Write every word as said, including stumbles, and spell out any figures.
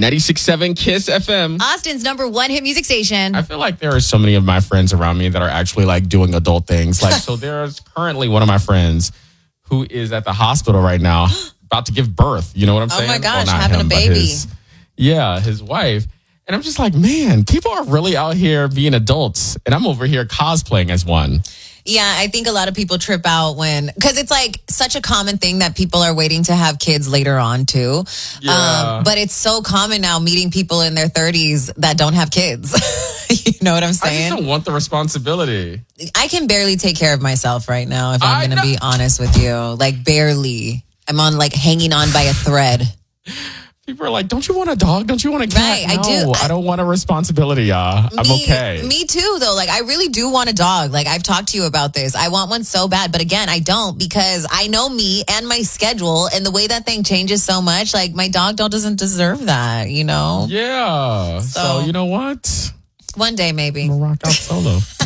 ninety-six point seven Kiss F M. Austin's number one hit music station. I feel like there are so many of my friends around me that are actually like doing adult things. Like, so there's currently one of my friends who is at the hospital right now about to give birth. You know what I'm Oh saying? my gosh, not having a but baby. his- yeah, his wife. And I'm just like, man, people are really out here being adults. And I'm over here cosplaying as one. Yeah, I think a lot of people trip out when, because it's like such a common thing that people are waiting to have kids later on too. Yeah. Um, but it's so common now meeting people in their thirties that don't have kids. You know what I'm I saying? just don't want the responsibility. I can barely take care of myself right now, if I'm I going to know. be honest with you. Like, barely. I'm on, like, hanging on by a thread. People are like, don't you want a dog? Don't you want a cat? Right, I no, do. I, I- don't want a responsibility, y'all. I'm me, okay. Me too, though. Like, I really do want a dog. Like, I've talked to you about this. I want one so bad. But again, I don't, because I know me and my schedule, and the way that thing changes so much. Like, my dog don't doesn't deserve that, you know? Yeah. So, So- you know what? One day, maybe. I'm going to rock out solo.